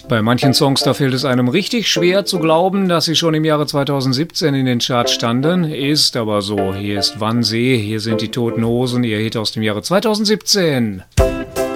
Bei manchen Songs, da fällt es einem richtig schwer zu glauben, dass sie schon im Jahre 2017 in den Charts standen. Ist aber so. Hier ist Wannsee, hier sind die Toten Hosen, ihr Hit aus dem Jahre 2017.